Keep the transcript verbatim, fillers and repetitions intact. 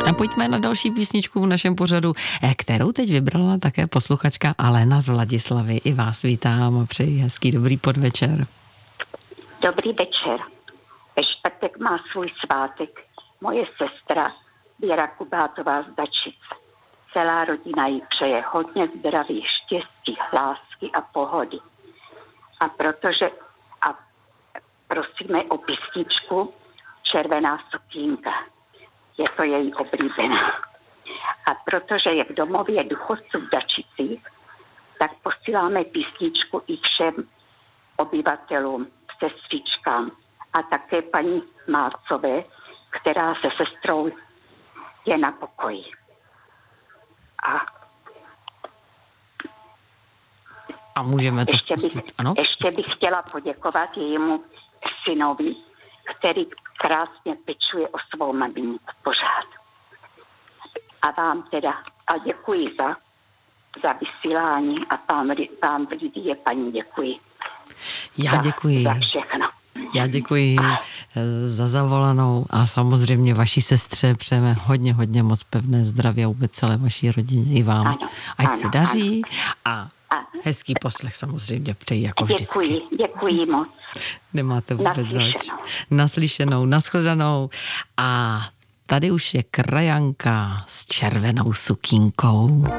A pojďme na další písničku v našem pořadu, kterou teď vybrala také posluchačka Alena z Vladislavy. I vás vítám a přeji hezký dobrý podvečer. Dobrý večer. Ve čtvrtek má svůj svátek moje sestra Věra Kubátová z Dačic. Celá rodina jí přeje hodně zdraví, štěstí, lásky a pohody. A protože a prosíme o písničku Červená sukínka. Je to její oblíbená. A protože je v domově důchodců v Dačicích, tak posíláme písničku i všem obyvatelům, sestřičkám a také paní Mácové, která se sestrou je na pokoji. A, a můžeme to ještě bych, ano? ještě bych chtěla poděkovat jejímu synovi, který krásně pečuje o svou maminku pořád. A vám teda a děkuji za, za vysílání a pán, pán Lidie, paní děkuji. Já děkuji. Za, za všechno. Já děkuji za zavolanou a samozřejmě vaší sestře přejeme hodně, hodně moc pevné zdraví a vůbec celé vaší rodině i vám. Ano, ať ano, se daří ano. a hezký poslech samozřejmě přeji jako vždycky. Děkuji, děkuji moc. Nemáte vůbec zač. Naslyšenou, nashledanou a tady už je krajanka s červenou sukínkou.